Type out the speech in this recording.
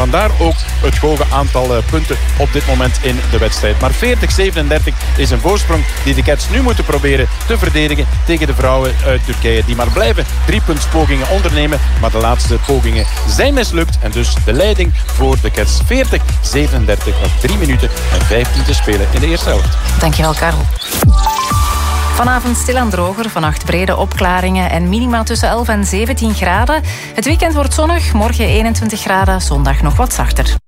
vandaar ook het hoge aantal punten op dit moment in de wedstrijd. Maar 40-37 is een voorsprong die de Cats nu moeten proberen te verdedigen tegen de vrouwen uit Turkije. Die maar blijven 3-puntspogingen ondernemen. Maar de laatste pogingen zijn mislukt. En dus de leiding voor de Cats 40-37. Nog 3 minuten en 15 te spelen in de eerste helft. Dankjewel, Karel. Vanavond stil en droger, vannacht brede opklaringen en minima tussen 11 en 17 graden. Het weekend wordt zonnig, morgen 21 graden, zondag nog wat zachter.